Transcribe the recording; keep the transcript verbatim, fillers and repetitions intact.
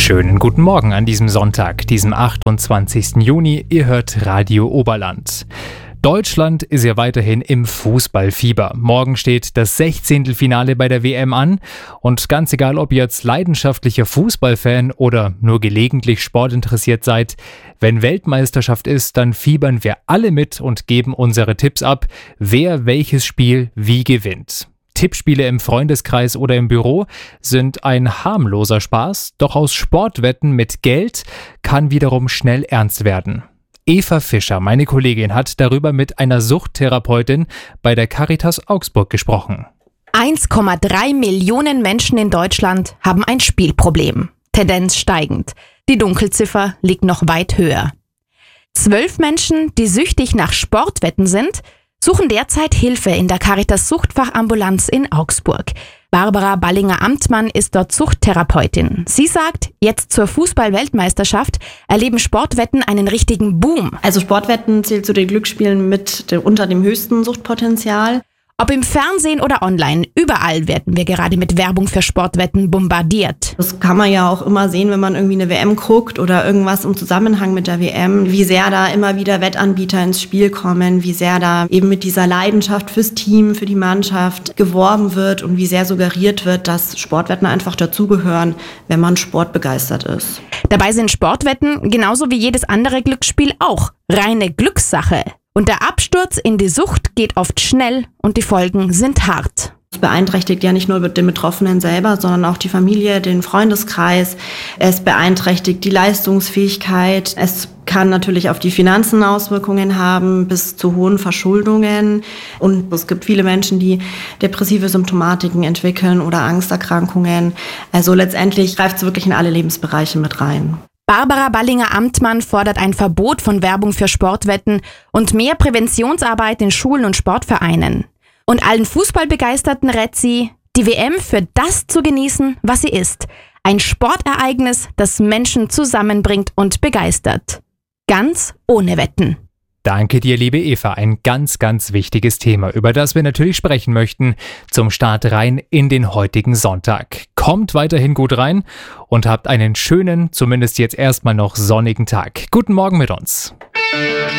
Schönen guten Morgen an diesem Sonntag, diesem achtundzwanzigsten Juni. Ihr hört Radio Oberland. Deutschland ist ja weiterhin im Fußballfieber. Morgen steht das Sechzehntelfinale bei der W M an. Und ganz egal, ob ihr jetzt leidenschaftlicher Fußballfan oder nur gelegentlich sportinteressiert seid, wenn Weltmeisterschaft ist, dann fiebern wir alle mit und geben unsere Tipps ab, wer welches Spiel wie gewinnt. Tippspiele im Freundeskreis oder im Büro sind ein harmloser Spaß, doch aus Sportwetten mit Geld kann wiederum schnell ernst werden. Eva Fischer, meine Kollegin, hat darüber mit einer Suchttherapeutin bei der Caritas Augsburg gesprochen. eins Komma drei Millionen Menschen in Deutschland haben ein Spielproblem. Tendenz steigend. Die Dunkelziffer liegt noch weit höher. Zwölf Menschen, die süchtig nach Sportwetten sind, suchen derzeit Hilfe in der Caritas Suchtfachambulanz in Augsburg. Barbara Ballinger-Amtmann ist dort Suchttherapeutin. Sie sagt, jetzt zur Fußball-Weltmeisterschaft erleben Sportwetten einen richtigen Boom. Also Sportwetten zählt zu den Glücksspielen mit unter dem höchsten Suchtpotenzial. Ob im Fernsehen oder online, überall werden wir gerade mit Werbung für Sportwetten bombardiert. Das kann man ja auch immer sehen, wenn man irgendwie eine W M guckt oder irgendwas im Zusammenhang mit der W M, wie sehr da immer wieder Wettanbieter ins Spiel kommen, wie sehr da eben mit dieser Leidenschaft fürs Team, für die Mannschaft geworben wird und wie sehr suggeriert wird, dass Sportwetten einfach dazugehören, wenn man sportbegeistert ist. Dabei sind Sportwetten genauso wie jedes andere Glücksspiel auch reine Glückssache. Und der Absturz in die Sucht geht oft schnell und die Folgen sind hart. Es beeinträchtigt ja nicht nur den Betroffenen selber, sondern auch die Familie, den Freundeskreis. Es beeinträchtigt die Leistungsfähigkeit. Es kann natürlich auf die Finanzen Auswirkungen haben, bis zu hohen Verschuldungen. Und es gibt viele Menschen, die depressive Symptomatiken entwickeln oder Angsterkrankungen. Also letztendlich greift es wirklich in alle Lebensbereiche mit rein. Barbara Ballinger-Amtmann fordert ein Verbot von Werbung für Sportwetten und mehr Präventionsarbeit in Schulen und Sportvereinen. Und allen Fußballbegeisterten rät sie, die W M für das zu genießen, was sie ist. Ein Sportereignis, das Menschen zusammenbringt und begeistert. Ganz ohne Wetten. Danke dir, liebe Eva. Ein ganz, ganz wichtiges Thema, über das wir natürlich sprechen möchten, zum Start rein in den heutigen Sonntag. Kommt weiterhin gut rein und habt einen schönen, zumindest jetzt erstmal noch sonnigen Tag. Guten Morgen mit uns.